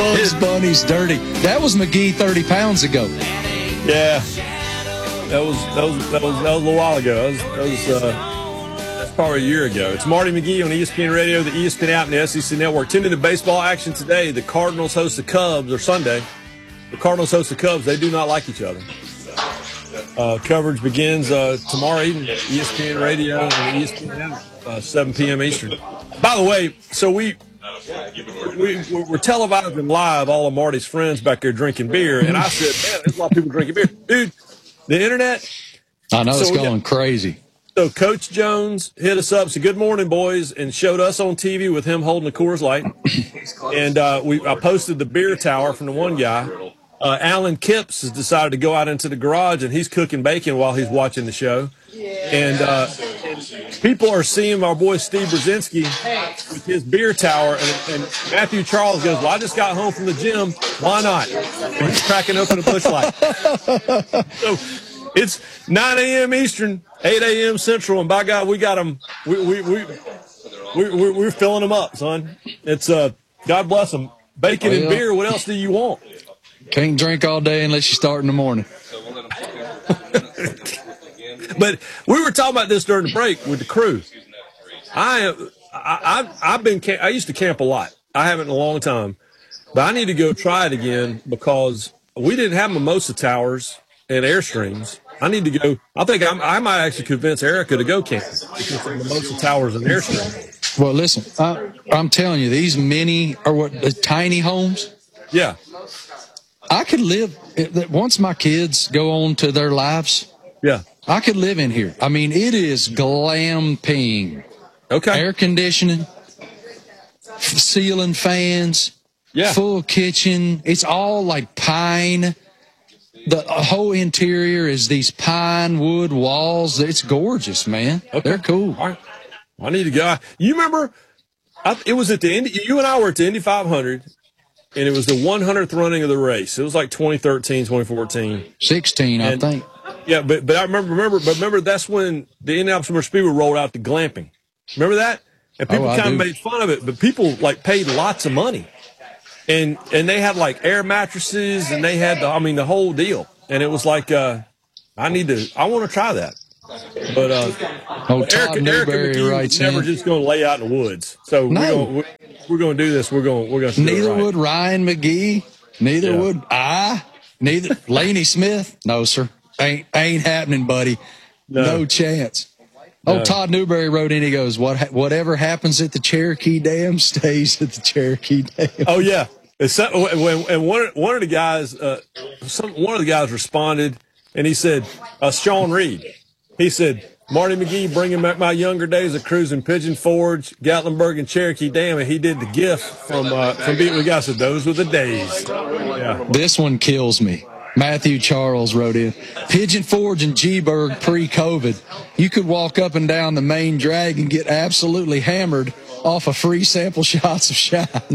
Bugs Bunny's dirty. That was McGee 30 pounds ago. Yeah, that was a little while ago. That's probably a year ago. It's Marty McGee on ESPN Radio, the ESPN app, and the SEC Network. Tune into baseball action today. The Cardinals host the Cubs, or Sunday. The Cardinals host the Cubs. They do not like each other. Coverage begins tomorrow evening, ESPN Radio and the ESPN app, 7 p.m. Eastern. By the way, so we're televising live all of Marty's friends back there drinking beer, and I said, man, there's a lot of people drinking beer. Dude, the internet. I know, it's going crazy. So Coach Jones hit us up, said, good morning, boys, and showed us on TV with him holding a Coors Light. And I posted the beer tower from the one guy. Alan Kipps has decided to go out into the garage, and he's cooking bacon while he's watching the show. And people are seeing our boy Steve Brzezinski with his beer tower, and Matthew Charles goes, well, I just got home from the gym. Why not? And he's cracking open a Busch Light. So it's 9 a.m. Eastern, 8 a.m. Central, and by God, we got them. We're filling them up, son. It's God bless them. Bacon and beer. What else do you want? Can't drink all day unless you start in the morning. But we were talking about this during the break with the crew. I used to camp a lot. I haven't in a long time, but I need to go try it again because we didn't have mimosa towers and Airstreams. I need to go. I think I might actually convince Erica to go camping because of mimosa towers and Airstreams. Well, listen, I'm telling you, these mini or the tiny homes. Yeah. I could live once my kids go on to their lives. Yeah. I could live in here. I mean, it is glamping. Okay. Air conditioning, ceiling fans, full kitchen. It's all like pine. The whole interior is these pine wood walls. It's gorgeous, man. Okay. They're cool. All right. I need to go. You remember, it was at the Indy, you and I were at the Indy 500. And it was the 100th running of the race. It was like 2013, 2014. 16, I think. Yeah, but I remember that's when the Indianapolis Motor Speedway rolled out the glamping. Remember that? And people kind of made fun of it, but people like paid lots of money. And they had like air mattresses and they had the whole deal. And it was like I want to try that. But Todd Newberry writes in. Never just going to lay out in the woods. So we're going to do this. We're going to. Neither would Ryan McGee. Neither would I. Neither Laney Smith. No, sir. Ain't happening, buddy. No chance. No. Oh, Todd Newberry wrote in. He goes, "Whatever happens at the Cherokee Dam stays at the Cherokee Dam." Oh yeah. And one of the guys, one of the guys responded, and he said, "Sean Reed." He said, Marty McGee bringing back my younger days of cruising Pigeon Forge, Gatlinburg, and Cherokee Dam, and he did the GIF from beating the guy. Said those were the days. Yeah. This one kills me. Matthew Charles wrote in, Pigeon Forge and G-Burg pre-COVID. You could walk up and down the main drag and get absolutely hammered off of free sample shots of Shine.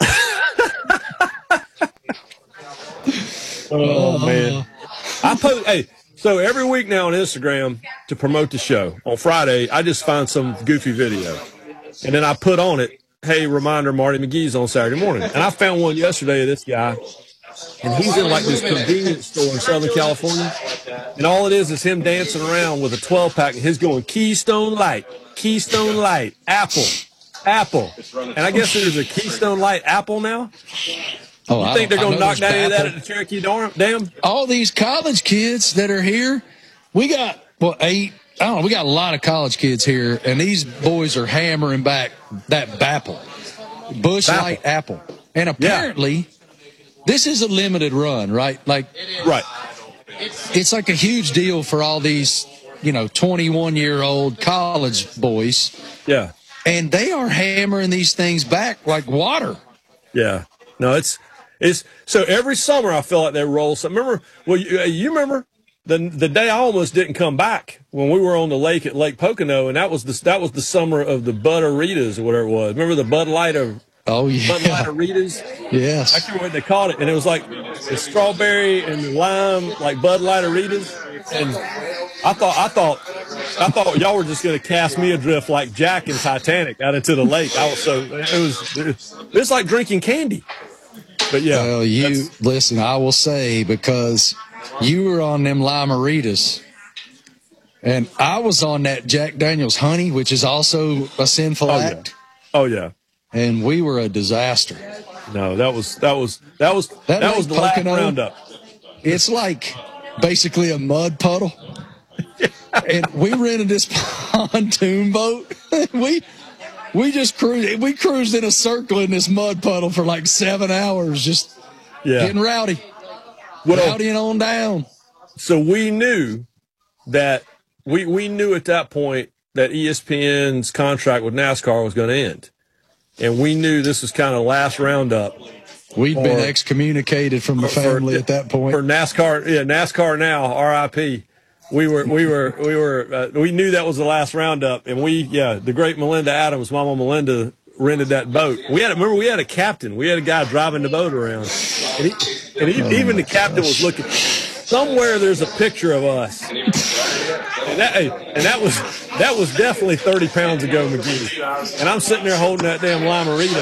Oh, man. So every week now on Instagram to promote the show, on Friday, I just find some goofy video. And then I put on it, hey, reminder, Marty McGee's on Saturday morning. And I found one yesterday of this guy, and he's in like this convenience store in Southern California. And all it is him dancing around with a 12-pack, and he's going Keystone Light, Apple. And I guess there's a Keystone Light Apple now. Oh, you think they're going to knock down any of that at the Cherokee Dam? All these college kids that are here, we got, we got a lot of college kids here, and these boys are hammering back that Bapple, Busch Light Apple. And apparently, this is a limited run, right? Right. It's like a huge deal for all these, 21-year-old college boys. Yeah. And they are hammering these things back like water. Yeah. No, it's so every summer I feel like they roll something. Remember, you remember the day I almost didn't come back when we were on the lake at Lake Pocono, and that was the summer of the Bud-A-Ritas or whatever it was. Remember the Bud Light of Bud Light Ritas? Yes. I can't remember what they called it, and it was like the strawberry and the lime, like Bud Light Ritas. And I thought y'all were just going to cast me adrift like Jack in Titanic out into the lake. It's like drinking candy. But yeah. Well, listen, I will say, because you were on them Lime-A-Ritas, and I was on that Jack Daniel's Honey, which is also a sinful act. Oh yeah. And we were a disaster. No, that was the last roundup. It's like basically a mud puddle. And we rented this pontoon boat. We just cruised. We cruised in a circle in this mud puddle for like 7 hours, just getting rowdy, rowdying on down. So we knew that we knew at that point that ESPN's contract with NASCAR was going to end, and we knew this was kind of the last roundup. We'd been excommunicated from the family at that point. For NASCAR, NASCAR now, RIP. We knew that was the last roundup, and the great Melinda Adams, Mama Melinda, rented that boat. We had a captain. We had a guy driving the boat around, and even the captain was looking. Somewhere there's a picture of us, and that was definitely 30 pounds ago, McGee. And I'm sitting there holding that damn Lime-A-Rita.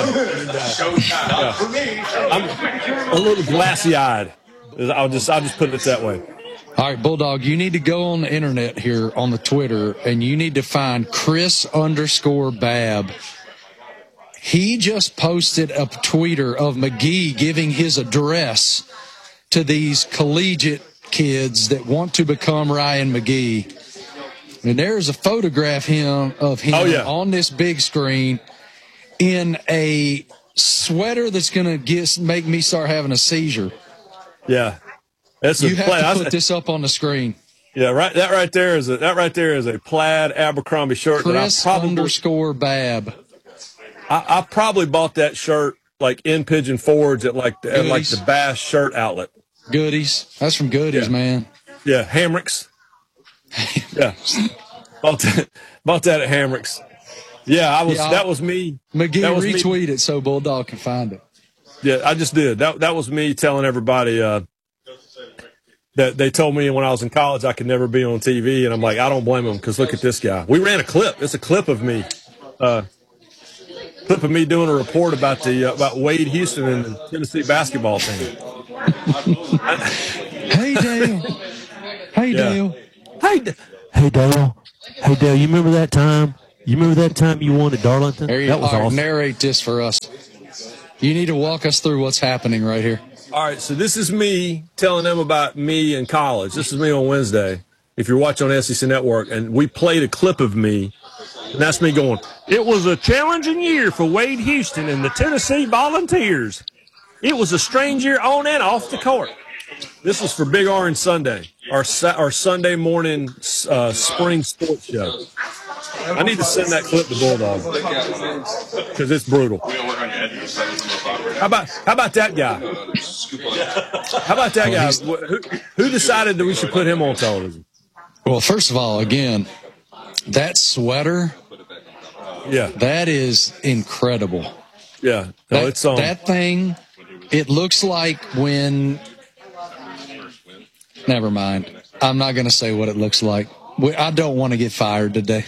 I'm a little glassy-eyed. I'll just put it that way. All right, Bulldog, you need to go on the internet here on the Twitter, and you need to find Chris_Babb. He just posted a tweeter of McGee giving his address to these collegiate kids that want to become Ryan McGee. And there's a photograph of him on this big screen in a sweater that's going to make me start having a seizure. Yeah. You have to put this up on the screen. Yeah, right. That right there is a plaid Abercrombie shirt. Chris_Babb. I probably bought that shirt like in Pigeon Forge at like the Bass Shirt Outlet. Goodies. That's from Goodies, man. Yeah, Hamricks. Yeah, bought that at Hamricks. Yeah, that was me. McGee, retweet it so Bulldog can find it. Yeah, I just did. That was me telling everybody that they told me when I was in college I could never be on TV, and I'm like, I don't blame them, because look at this guy. We ran a clip. It's a clip of me. Clip of me doing a report about Wade Houston and the Tennessee basketball team. Hey, Dale. Hey, Dale. Hey, Dale. Hey, Dale, you remember that time? You remember that time you won at Darlington? That was awesome. Narrate this for us. You need to walk us through what's happening right here. All right, so this is me telling them about me in college. This is me on Wednesday, if you're watching on SEC Network, and we played a clip of me, and that's me going, it was a challenging year for Wade Houston and the Tennessee Volunteers. It was a strange year on and off the court. This was for Big Orange Sunday, our Sunday morning spring sports show. I need to send that clip to Bulldog because it's brutal. How about that guy? How about that guy? Who decided that we should put him on television? Well, first of all, again, that sweater, that is incredible. Yeah, no, it's on. That thing, it looks like when. Never mind. I'm not going to say what it looks like. I don't want to get fired today.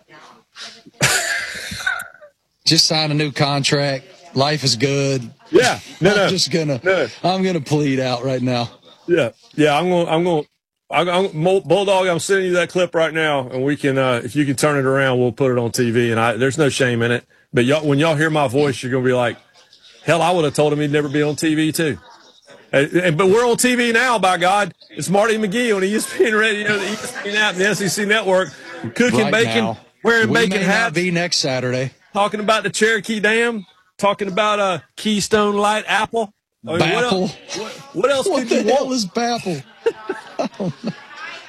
Just sign a new contract. Life is good. Yeah. I'm gonna plead out right now. Yeah. Bulldog, I'm sending you that clip right now, and we can, if you can turn it around, we'll put it on TV. And there's no shame in it. But when y'all hear my voice, you're gonna be like, hell, I would have told him he'd never be on TV too. But we're on TV now, by God. It's Marty McGee on ESPN Radio, the ESPN app, and the SEC Network, cooking bacon, wearing bacon hats. Be next Saturday. Talking about the Cherokee Dam. Talking about Keystone Light Apple. I mean, Bapple. What else could you want? What the hell is Bapple? I don't know.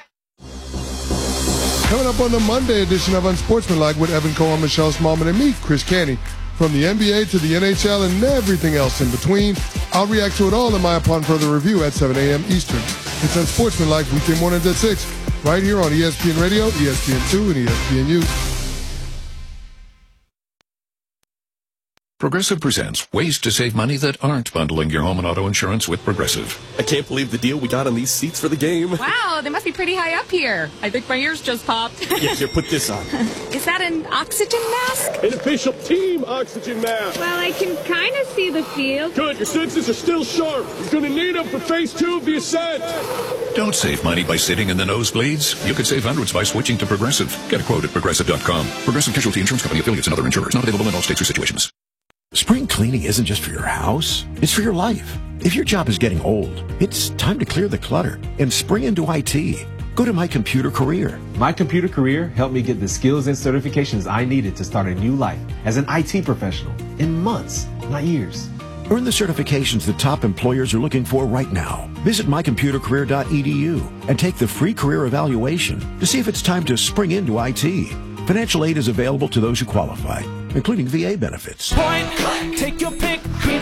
Coming up on the Monday edition of Unsportsmanlike with Evan Cole, Michelle Smallman, and me, Chris Canty. From the NBA to the NHL and everything else in between, I'll react to it all in my Upon Further Review at 7 a.m. Eastern. It's Unsportsmanlike weekday mornings at 6, right here on ESPN Radio, ESPN2, and ESPNU. Progressive presents ways to save money that aren't bundling your home and auto insurance with Progressive. I can't believe the deal we got on these seats for the game. Wow, they must be pretty high up here. I think my ears just popped. Yeah, here, put this on. Is that an oxygen mask? An official team oxygen mask. Well, I can kind of see the field. Good, your senses are still sharp. You're going to need them for phase 2 of the ascent. Don't save money by sitting in the nosebleeds. You could save hundreds by switching to Progressive. Get a quote at Progressive.com. Progressive Casualty Insurance Company, affiliates, and other insurers. Not available in all states or situations. Spring cleaning isn't just for your house, it's for your life. If your job is getting old, it's time to clear the clutter and spring into IT. Go to My Computer Career. My Computer Career helped me get the skills and certifications I needed to start a new life as an IT professional in months, not years. Earn the certifications the top employers are looking for right now. Visit mycomputercareer.edu and take the free career evaluation to see if it's time to spring into IT. Financial aid is available to those who qualify, including VA benefits. Point click, take your pick,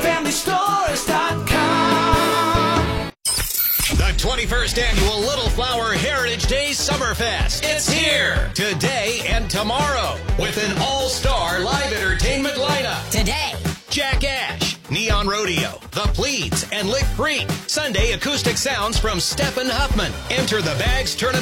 greenfamilystores.com. The 21st Annual Little Flower Heritage Day Summerfest. It's here today and tomorrow with an all-star live entertainment lineup. Today, Jack Ash, Neon Rodeo, The Pleats, and Lick Creek. Sunday acoustic sounds from Stephen Huffman. Enter the Bags Tournament